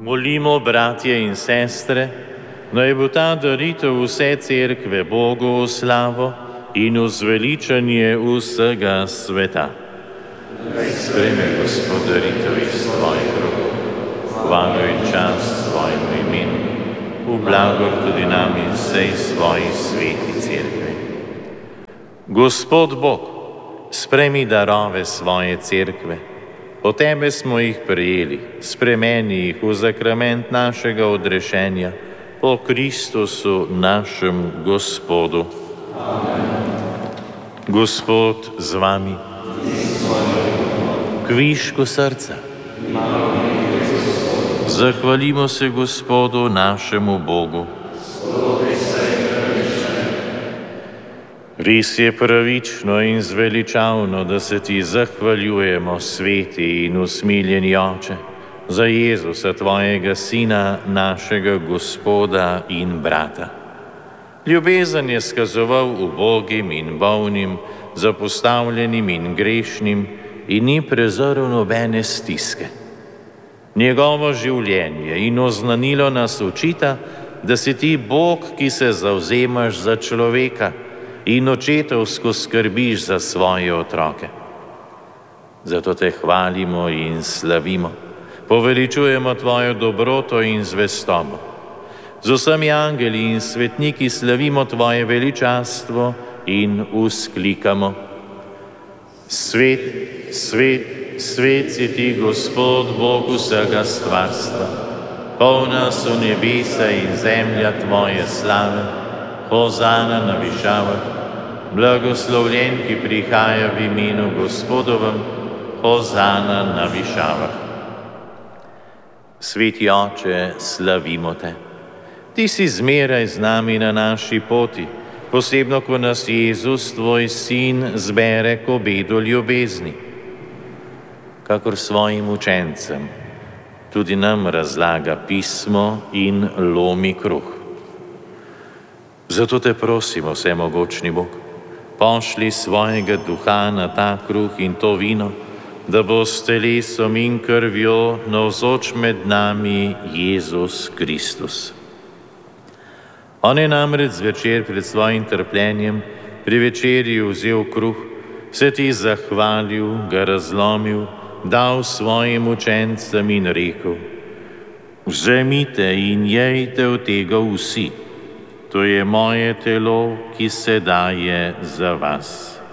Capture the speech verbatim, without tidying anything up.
Molimo, bratje in sestre, naj bo ta daritev vse cerkve Bogu v slavo in v zveličanje vsega sveta. Sprejmi, Gospod, daritev iz tvojih rok, hvalo in čast svojemu imenu, v blagor tudi nam in vsej svoji sveti cerkvi. Gospod Bog, sprejmi darove svoje cerkve. Od tebe smo jih prejeli, spremeni jih v zakrament našega odrešenja, po Kristusu našem Gospodu. Amen. Gospod z vami. Kvišku srca. Zahvalimo se Gospodu našemu Bogu. Res je pravično in zveličavno, da se ti zahvaljujemo, sveti in usmiljeni Oče, za Jezusa, tvojega Sina, našega Gospoda in brata. Ljubezen je skazoval ubogim in bolnim, zapostavljenim in grešnim in ni prezrl nobene stiske. Njegovo življenje in oznanilo nas učita, da si ti Bog, ki se zavzemaš za človeka in očetovsko skrbiš za svoje otroke. Zato te hvalimo in slavimo, poveličujemo tvojo dobroto in zvestobo. Z vsemi angeli in svetniki slavimo tvoje veličastvo in vzklikamo: Svet, svet, svet si ti, Gospod, Bog vsega stvarstva. Polna so nebesa in zemlja tvoje slave. Hozana na višavah. Blagoslovljen, ki prihaja v imenu Gospodovem. Hozana na višavah. Sveti Oče, slavimo te. Ti si zmeraj z nami na naši poti, posebno, ko nas Jezus, tvoj Sin, zbere k obedu ljubezni. Kakor svojim učencem, tudi nam razlaga pismo in lomi kruh. Zato te prosimo, vsemogočni Bog, pošli svojega duha na ta kruh in to vino, da bo s telesom in krvjo navzoč med nami Jezus Kristus. On je namreč zvečer pred svojim trpljenjem pri večerji vzel kruh, se ti zahvalil, ga razlomil, dal svojim učencem in rekel: Vzemite in jejte od tega vsi. To je moje telo, ki se daje za vas.